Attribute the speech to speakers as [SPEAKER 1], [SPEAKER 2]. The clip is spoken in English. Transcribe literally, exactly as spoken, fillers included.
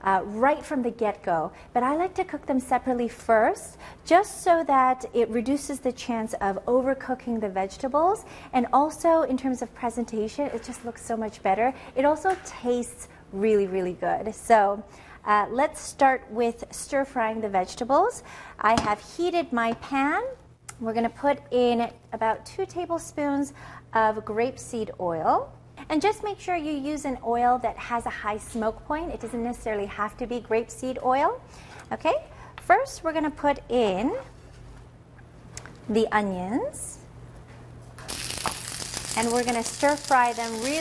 [SPEAKER 1] uh, right from the get-go. But I like to cook them separately first, just so that it reduces the chance of overcooking the vegetables. And also in terms of presentation, it just looks so much better. It also tastes really, really good. So uh, let's start with stir frying the vegetables. I have heated my pan. We're going to put in about two tablespoons of grapeseed oil. And just make sure you use an oil that has a high smoke point. It doesn't necessarily have to be grapeseed oil. Okay, first we're going to put in the onions. And we're going to stir fry them really